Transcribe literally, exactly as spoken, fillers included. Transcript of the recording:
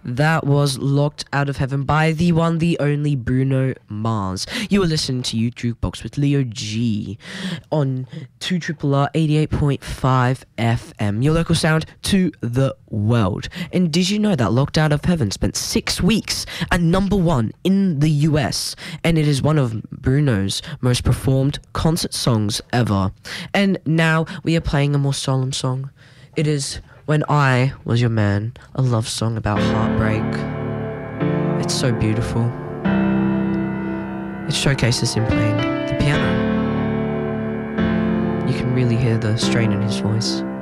That was Locked Out of Heaven by the one, the only Bruno Mars. You were listening to You Jukebox with Leo G on two R R R eighty-eight point five F M, your local sound to the world. And did you know that Locked Out of Heaven spent six weeks at number one in the U S, and it is one of Bruno's most performed concert songs ever. And now we are playing a more solemn song. It is When I Was Your Man, a love song about heartbreak. It's so beautiful. It showcases him playing the piano. You can really hear the strain in his voice.